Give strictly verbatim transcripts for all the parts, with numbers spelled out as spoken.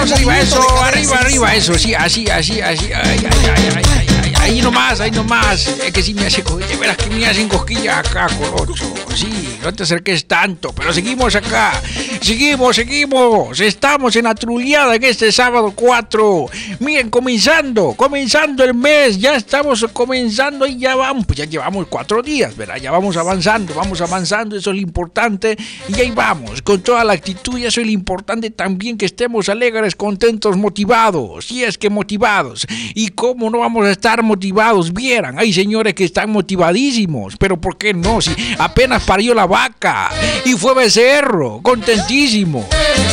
Manos arriba, eso, arriba, arriba, eso, sí, así, así, así. Ay, ay, ay, ay, ay, ay, ahí nomás, ahí nomás. Es que sí me hace cosquillas, verás que me hacen cosquillas acá, Colocho. Sí, no te acerques tanto, pero seguimos acá. Seguimos, seguimos. Estamos en la truleada en este sábado cuatro. Miren, comenzando, comenzando el mes. Ya estamos comenzando y ya vamos, pues ya llevamos cuatro días, ¿verdad? Ya vamos avanzando, vamos avanzando, eso es lo importante. Y ahí vamos, con toda la actitud, y eso es lo importante también, que estemos alegres, contentos, motivados. Si es que motivados. ¿Y cómo no vamos a estar motivados? Vieran, hay señores que están motivadísimos, pero ¿por qué no? Si apenas parió la vaca y fue becerro, contentísimo.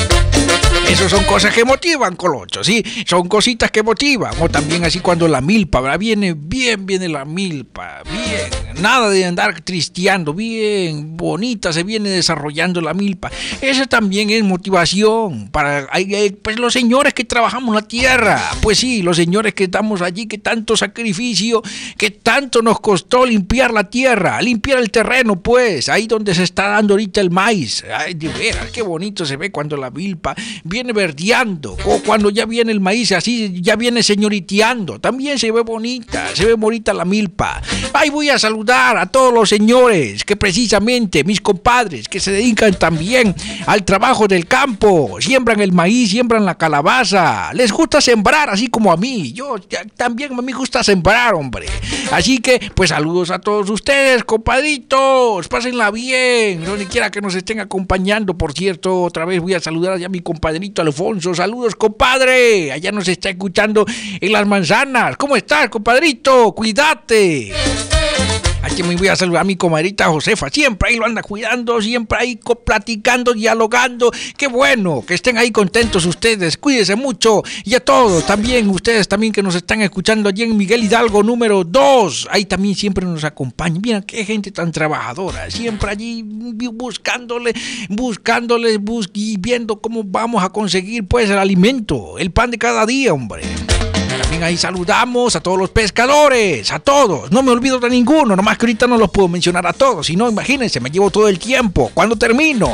Eso son cosas que motivan, Colocho, ¿sí? Son cositas que motivan. O también así cuando la milpa, ¿verdad? Viene bien, viene la milpa, bien. Nada de andar tristeando, bien bonita se viene desarrollando la milpa. Eso también es motivación para pues, los señores que trabajamos la tierra. Pues sí, los señores que estamos allí, que tanto sacrificio, que tanto nos costó limpiar la tierra, limpiar el terreno, pues. Ahí donde se está dando ahorita el maíz. Ay, de veras, qué bonito se ve cuando la milpa viene verdeando, o cuando ya viene el maíz, así ya viene señoriteando, también se ve bonita, se ve bonita la milpa. Ahí voy a saludar a todos los señores, que precisamente, mis compadres, que se dedican también al trabajo del campo, siembran el maíz, siembran la calabaza, les gusta sembrar, así como a mí, yo ya, también a mí me gusta sembrar, hombre. Así que, pues saludos a todos ustedes, compadritos, pásenla bien, donde quiera que nos estén acompañando. Por cierto, otra vez voy a saludar allá a mi compadrito Alfonso, saludos, compadre, allá nos está escuchando en Las Manzanas. ¿Cómo estás, compadrito? Cuídate. Aquí me voy a saludar a mi comadrita Josefa, siempre ahí lo anda cuidando, siempre ahí platicando, dialogando. Qué bueno que estén ahí contentos ustedes, cuídense mucho. Y a todos también, ustedes también que nos están escuchando allí en Miguel Hidalgo número dos, ahí también siempre nos acompañan. Mira qué gente tan trabajadora, siempre allí buscándole, buscándole, bus y viendo cómo vamos a conseguir pues el alimento, el pan de cada día, hombre. También ahí saludamos a todos los pescadores, a todos, no me olvido de ninguno, nomás que ahorita no los puedo mencionar a todos, si no, imagínense, me llevo todo el tiempo. ¿Cuándo termino?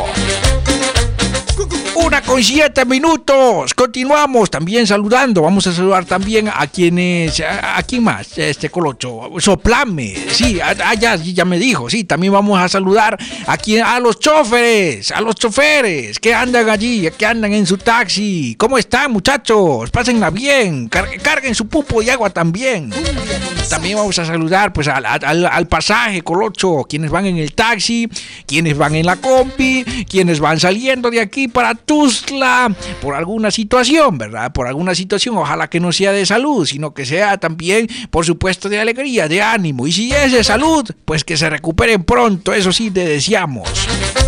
Una con siete minutos. Continuamos también saludando. Vamos a saludar también a quienes, a, a quién más, este Colocho, Soplame, sí, a, a, ya, ya me dijo, sí, también vamos a saludar a quien, a los choferes, a los choferes que andan allí, que andan en su taxi. ¿Cómo están, muchachos? Pásenla bien, car carguen su pupo y agua también. También vamos a saludar pues al, al, al pasaje, Colocho, quienes van en el taxi, quienes van en la compi, quienes van saliendo de aquí para Tuzla por alguna situación, ¿verdad? Por alguna situación, ojalá que no sea de salud, sino que sea también, por supuesto, de alegría, de ánimo. Y si es de salud, pues que se recuperen pronto, eso sí, te deseamos.